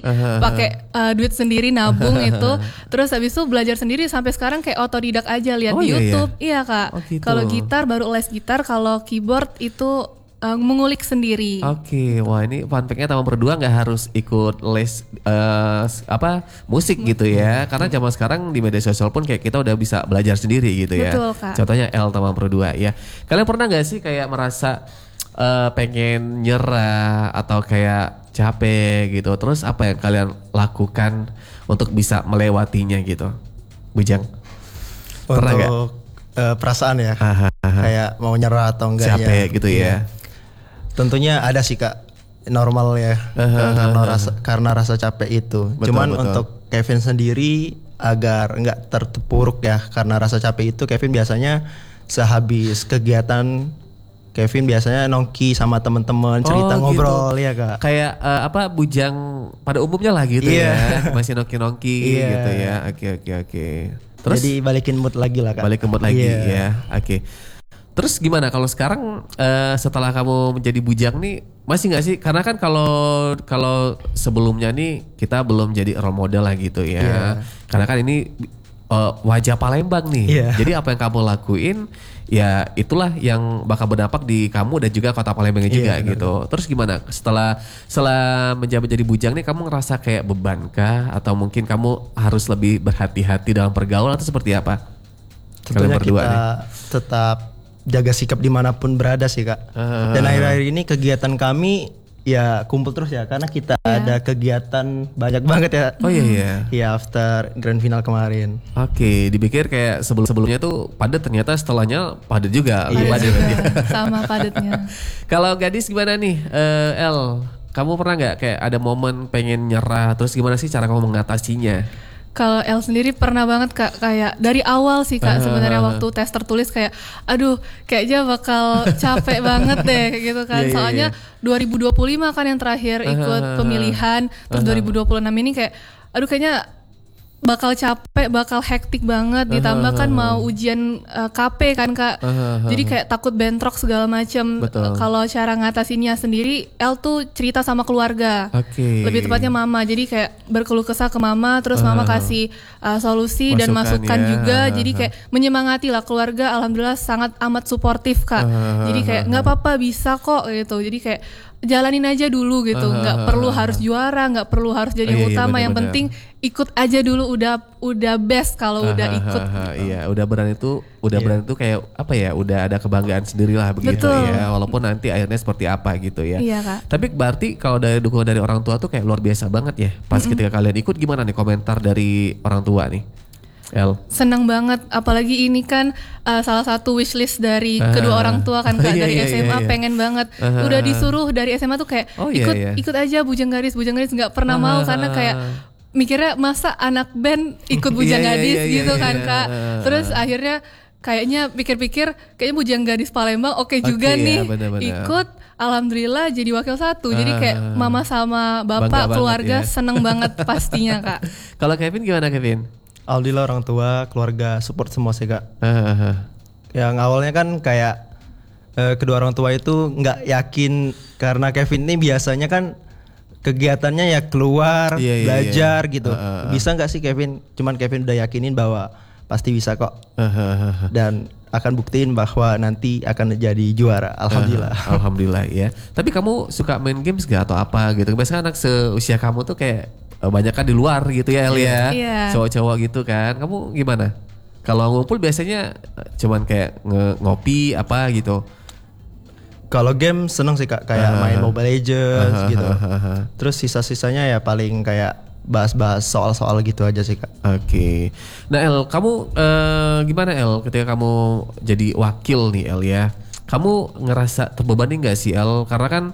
pakai duit sendiri nabung itu. Terus habis itu belajar sendiri sampai sekarang kayak otodidak aja lihat di YouTube. Iya Kak. Gitu. Kalau gitar baru les gitar, kalau keyboard itu mengulik sendiri. Oke, wah ini fun fact-nya teman berdua nggak harus ikut les musik gitu ya, karena zaman sekarang di media sosial pun kayak kita udah bisa belajar sendiri gitu ya. Betul, Kak. Contohnya L teman berdua ya. Kalian pernah nggak sih kayak merasa pengen nyerah atau kayak capek gitu? Terus apa yang kalian lakukan untuk bisa melewatinya gitu, Bujang? Pernah nggak? Untuk perasaan ya, kayak mau nyerah atau enggaknya. Capek gitu ya. Tentunya ada sih Kak, normal ya, karena rasa capek itu. Betul, Cuman betul. untuk Kevin sendiri agar nggak terpuruk ya karena rasa capek itu, Kevin biasanya sehabis kegiatan Kevin biasanya nongki sama teman-teman, cerita ngobrol ya Kak. Kayak Bujang pada umumnya lah gitu ya, masih nongki-nongki gitu ya. Oke. Terus jadi balikin mood lagi lah Kak. balik ke mood lagi ya. Oke. Terus gimana kalau sekarang setelah kamu menjadi bujang nih, masih nggak sih? Karena kan kalau sebelumnya nih kita belum jadi role model lah gitu ya. Karena kan ini wajah Palembang nih. Jadi apa yang kamu lakuin ya itulah yang bakal berdampak di kamu dan juga kota Palembangnya juga gitu. Terus gimana setelah menjadi bujang nih, kamu ngerasa kayak beban kah? Atau mungkin kamu harus lebih berhati-hati dalam pergaulan atau seperti apa? Tentunya kita nih tetap jaga sikap dimanapun berada sih Kak. Dan akhir-akhir ini kegiatan kami ya kumpul terus ya, karena kita ada kegiatan banyak banget ya. Oh iya. Iya, after grand final kemarin. Oke, dipikir kayak sebelumnya tuh padat, ternyata setelahnya padat juga. Sama padatnya. Kalau gadis gimana nih, El? Kamu pernah nggak kayak ada momen pengen nyerah? Terus gimana sih cara kamu mengatasinya? Kalau El sendiri pernah banget Kak, kayak dari awal sih Kak sebenarnya waktu tes tertulis kayak aduh kayaknya bakal capek banget deh kayak gitu kan. Soalnya 2025 kan yang terakhir ikut pemilihan, terus 2026 ini kayak aduh kayaknya bakal capek, bakal hektik banget, ditambah kan mau ujian KP kan Kak. Jadi kayak takut bentrok segala macam. Kalau cara ngatasinnya sendiri, El tuh cerita sama keluarga. Lebih tepatnya mama. Jadi kayak berkeluh kesah ke mama, terus mama kasih solusi dan masukan juga. Jadi kayak menyemangati lah keluarga. Alhamdulillah sangat amat suportif Kak. Jadi kayak nggak apa-apa, bisa kok gitu. Jadi kayak jalanin aja dulu gitu, nggak perlu harus juara, nggak perlu harus jadi yang utama, yang penting ikut aja dulu, udah best kalau udah ikut. Iya, udah berani itu kayak apa ya, udah ada kebanggaan sendirilah begitu ya, walaupun nanti akhirnya seperti apa gitu ya. Iya Kak. Tapi berarti kalau dari dukungan dari orang tua tuh kayak luar biasa banget ya. Pas ketika kalian ikut, gimana nih komentar dari orang tua nih? El. Senang banget, apalagi ini kan salah satu wishlist dari kedua orang tua kan Kak, dari SMA pengen banget. Udah disuruh dari SMA tuh kayak ikut aja Bujang Gadis nggak pernah mau karena kayak mikirnya masa anak band ikut Bujang Gadis gitu kan Kak. Terus akhirnya kayaknya pikir-pikir kayaknya Bujang Gadis Palembang oke juga nih, ikut. Alhamdulillah jadi wakil 1. Jadi kayak mama sama bapak keluarga seneng banget pastinya Kak. Kalau Kevin gimana Kevin? Alhamdulillah orang tua, keluarga support semua sih Kak. Yang awalnya kan kayak kedua orang tua itu nggak yakin, karena Kevin ini biasanya kan kegiatannya ya keluar, belajar gitu. Bisa nggak sih Kevin? Cuman Kevin udah yakinin bahwa pasti bisa kok. Dan akan buktiin bahwa nanti akan jadi juara. Alhamdulillah. Alhamdulillah ya. Tapi kamu suka main games gak atau apa gitu? Biasanya anak seusia kamu tuh kayak banyak kan di luar gitu ya El ya. Cowok-cowok gitu kan. Kamu gimana? Kalau ngumpul biasanya cuman kayak ngopi apa gitu? Kalau game seneng sih Kak, kayak main Mobile Legends gitu. Terus sisa-sisanya ya paling kayak bahas-bahas soal-soal gitu aja sih Kak. Oke. Nah El, kamu gimana El ketika kamu jadi wakil nih El ya? Kamu ngerasa terbebani gak sih El? Karena kan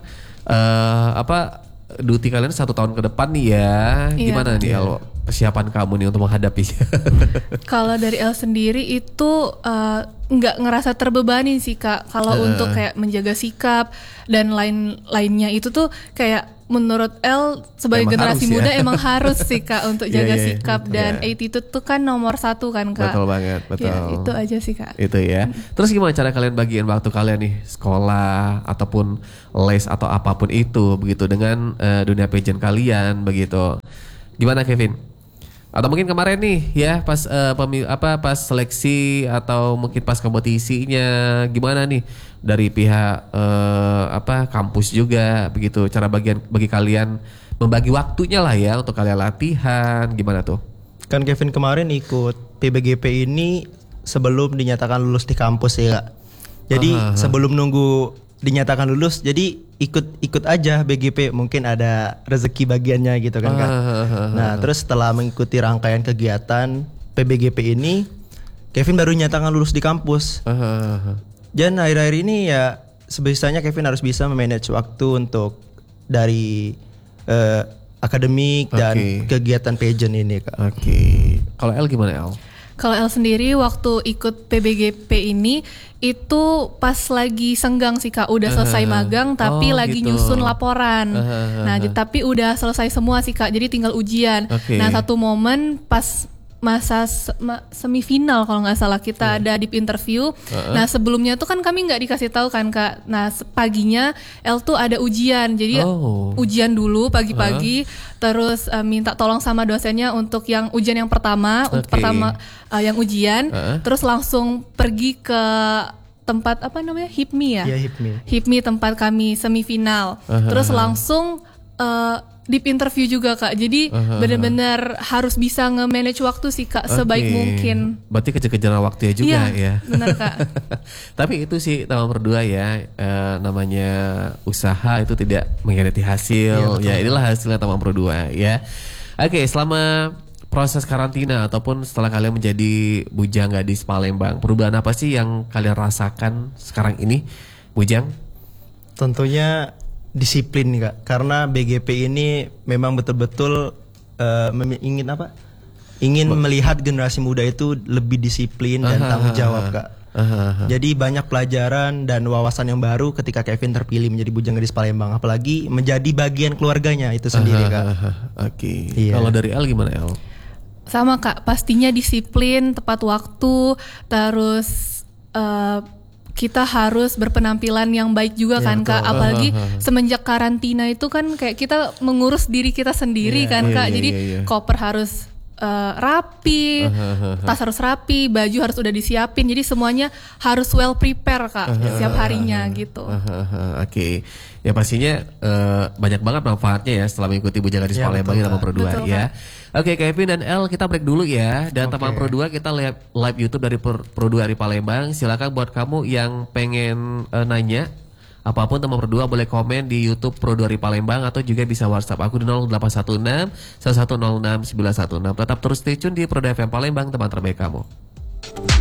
duty kalian 1 tahun ke depan nih ya. Gimana nih El persiapan kamu nih untuk menghadapinya? Kalau dari El sendiri itu nggak ngerasa terbebani sih Kak. Kalau untuk kayak menjaga sikap dan lainnya itu tuh kayak menurut El sebagai Emang generasi harus ya. muda emang harus sih Kak untuk jaga Iya, sikap dan attitude tuh kan nomor 1 kan Kak. Betul banget, betul. Ya, itu aja sih Kak. Itu ya. Terus gimana cara kalian bagiin waktu kalian nih sekolah ataupun les atau apapun itu begitu dengan dunia pageant kalian begitu. Gimana Kevin? Atau mungkin kemarin nih ya pas pas seleksi atau mungkin pas kompetisinya gimana nih dari pihak kampus juga begitu cara bagi kalian membagi waktunya lah ya untuk kalian latihan gimana tuh? Kan Kevin kemarin ikut PBGP ini sebelum dinyatakan lulus di kampus ya Kak. Jadi sebelum nunggu dinyatakan lulus, jadi ikut aja BGP, mungkin ada rezeki bagiannya gitu kan Kak. Nah terus setelah mengikuti rangkaian kegiatan PBGP ini, Kevin baru dinyatakan lulus di kampus. Dan akhir-akhir ini ya sebisanya Kevin harus bisa memanage waktu untuk dari akademik dan kegiatan pageant ini Kak. Kalau El gimana El? Kalau El sendiri waktu ikut PBGP ini itu pas lagi senggang sih Kak, udah selesai magang tapi lagi gitu. nyusun laporan. Nah, tapi udah selesai semua sih Kak, jadi tinggal ujian. Nah, satu momen pas masa semifinal kalau nggak salah kita ada deep interview. Nah sebelumnya tuh kan kami nggak dikasih tahu kan Kak. Nah paginya El tuh ada ujian, jadi ujian dulu pagi-pagi, terus minta tolong sama dosennya untuk yang ujian yang pertama, untuk pertama yang ujian, terus langsung pergi ke tempat apa namanya HIPMI ya? Iya HIPMI tempat kami semifinal, terus langsung deep interview juga Kak, jadi benar-benar harus bisa nge-manage waktu sih Kak sebaik mungkin. Berarti kejar-kejaran waktu ya juga ya. Benar Kak. Tapi itu sih teman berdua ya, namanya usaha itu tidak mengkhianati hasil. Ya inilah hasilnya teman berdua ya. Oke, selama proses karantina ataupun setelah kalian menjadi bujang gadis Palembang, perubahan apa sih yang kalian rasakan sekarang ini, Bujang? Tentunya disiplin nih Kak, karena BGP ini memang betul-betul ingin melihat generasi muda itu lebih disiplin dan tanggung jawab Kak. Jadi banyak pelajaran dan wawasan yang baru ketika Kevin terpilih menjadi bujang gadis Palembang, apalagi menjadi bagian keluarganya itu sendiri Kak. Iya. Kalau dari El gimana El? Sama Kak, pastinya disiplin, tepat waktu, terus kita harus berpenampilan yang baik juga kan Kak, apalagi semenjak karantina itu kan kayak kita mengurus diri kita sendiri kan Kak, jadi koper harus rapi, tas harus rapi, baju harus udah disiapin, jadi semuanya harus well prepare Kak setiap harinya gitu. Ya pastinya banyak banget manfaatnya ya setelah mengikuti Bujang Gadis Palembang sama Pro 2 ya. Oke, Kevin dan El kita break dulu ya. Dan teman Pro 2 kita live YouTube dari Pro 2 dari Palembang. Silakan buat kamu yang pengen nanya apapun teman Pro 2 boleh komen di YouTube Pro 2 dari Palembang atau juga bisa WhatsApp aku di 0816 1106 916. Tetap terus stay tune di Pro 2 FM Palembang, teman terbaik kamu.